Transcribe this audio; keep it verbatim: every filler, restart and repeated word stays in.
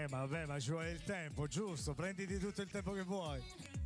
ma vabbè, ma ci vuole il tempo, giusto? Prenditi tutto il tempo che vuoi.